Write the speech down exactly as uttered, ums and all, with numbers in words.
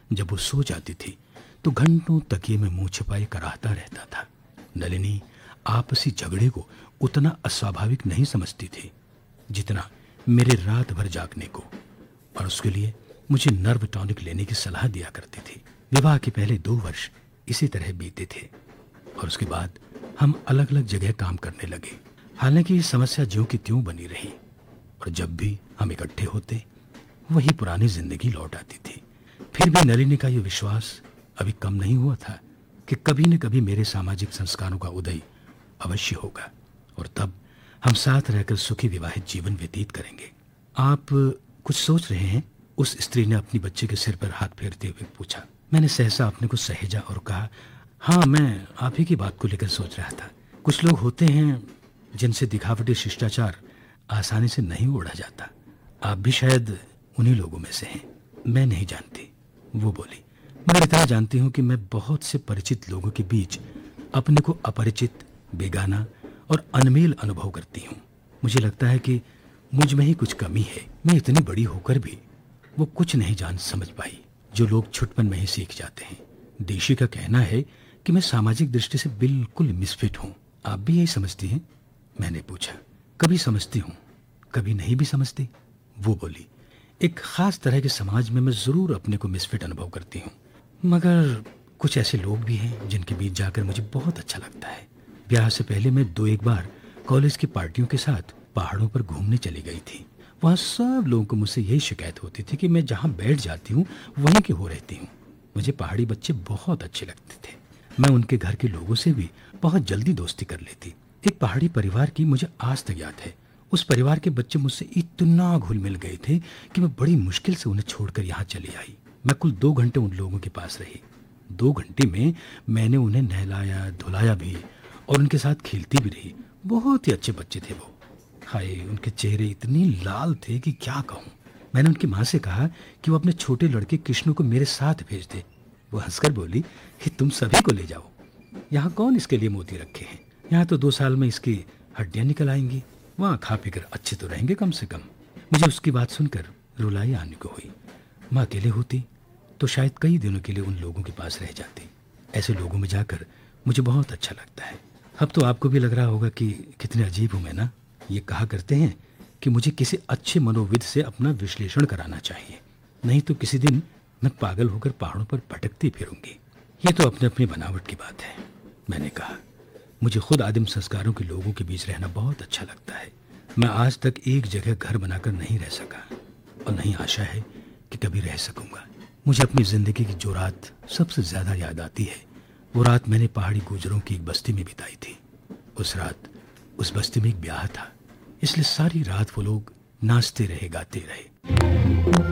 जब वो सो जाती थी तो घंटों तकिए में मुंह छिपाए कराहता रहता था। नलिनी आपसी झगड़े को उतना अस्वाभाविक नहीं समझती थी जितना मेरे रात भर जागने को, और उसके लिए मुझे नर्व टॉनिक लेने की सलाह दिया करती थी। विवाह के पहले दो वर्ष इसी तरह बीते थे और उसके बाद हम अलग अलग जगह काम करने लगे। हालांकि ये समस्या ज्यों की त्यों बनी रही और जब भी हम इकट्ठे होते वही पुरानी जिंदगी लौट आती थी। फिर भी नलिनी का ये विश्वास अभी कम नहीं हुआ था कि कभी न कभी मेरे सामाजिक संस्कारों का उदय अवश्य होगा और तब हम साथ रहकर सुखी विवाहित जीवन व्यतीत करेंगे। आप कुछ सोच रहे हैं? उस स्त्री ने अपनी बच्चे के सिर पर हाथ फेरते हुए पूछा। मैंने सहसा अपने को सहेजा और कहा, हाँ, मैं आप ही की बात को लेकर सोच रहा था। कुछ लोग होते हैं जिनसे दिखावटी शिष्टाचार आसानी से नहीं ओढ़ा जाता। आप भी शायद उन्हीं लोगों में से हैं। मैं नहीं जानती, वो बोली, मगर इतना जानती हूं कि मैं बहुत से परिचित लोगों के बीच अपने को अपरिचित, बेगाना और अनमेल अनुभव करती हूं। मुझे लगता है कि मुझ में ही कुछ कमी है। मैं इतनी बड़ी होकर भी वो कुछ नहीं जान समझ पाई जो लोग छुटपन में ही सीख जाते हैं। देशी का कहना है कि मैं सामाजिक दृष्टि से बिल्कुल मिसफिट हूं। आप भी यही समझती हैं? मैंने पूछा। कभी समझती हूं, कभी नहीं भी समझती, वो बोली। एक खास तरह के समाज में मैं जरूर अपने को मिसफिट अनुभव करती हूँ, मगर कुछ ऐसे लोग भी हैं जिनके बीच जाकर मुझे बहुत अच्छा लगता है। ब्याह से पहले मैं दो एक बार कॉलेज की पार्टियों के साथ पहाड़ों पर घूमने चली गई थी। वहाँ सब लोगों को मुझसे यही शिकायत होती थी कि मैं जहाँ बैठ जाती हूँ वहीं की हो रहती हूँ। मुझे पहाड़ी बच्चे बहुत अच्छे लगते थे। मैं उनके घर के लोगों से भी बहुत जल्दी दोस्ती कर लेती। एक पहाड़ी परिवार की मुझे आज तक याद है। उस परिवार के बच्चे मुझसे इतना घुल मिल गए थे कि मैं बड़ी मुश्किल से उन्हें छोड़कर यहाँ चली आई। मैं कुल दो घंटे उन लोगों के पास रही। दो घंटे में मैंने उन्हें नहलाया धुलाया भी और उनके साथ खेलती भी रही। बहुत ही अच्छे बच्चे थे वो। हाय, उनके चेहरे इतनी लाल थे कि क्या कहूँ। मैंने उनकी माँ से कहा कि वो अपने छोटे लड़के कृष्ण को मेरे साथ भेज दे। वो हंसकर बोली कि तुम सभी को ले जाओ, यहाँ कौन इसके लिए मोती रखे हैं। यहाँ तो दो साल में इसकी हड्डियाँ निकल आएंगी। वहाँ खा पी कर अच्छे तो रहेंगे कम से कम। मुझे उसकी बात सुनकर रुलाई आने को हुई। मैं अकेले होती तो शायद कई दिनों के लिए उन लोगों के पास रह जाती। ऐसे लोगों में जाकर मुझे बहुत अच्छा लगता है। अब तो आपको भी लग रहा होगा कि कितने अजीब हूँ मैं ना। ये कहा करते हैं कि मुझे किसी अच्छे मनोविद से अपना विश्लेषण कराना चाहिए, नहीं तो किसी दिन मैं पागल होकर पहाड़ों पर भटकती फिरूंगी। ये तो अपने अपनी बनावट की बात है। मैंने कहा, मुझे खुद आदिम संस्कारों के लोगों के बीच रहना बहुत अच्छा लगता है। मैं आज तक एक जगह घर बनाकर नहीं रह सका और नहीं आशा है कि कभी रह सकूंगा। मुझे अपनी जिंदगी की जो रात सबसे ज्यादा याद आती है वो रात मैंने पहाड़ी गुजरों की एक बस्ती में बिताई थी। उस रात उस बस्ती में एक ब्याह था, इसलिए सारी रात वो लोग नाचते रहे गाते रहे।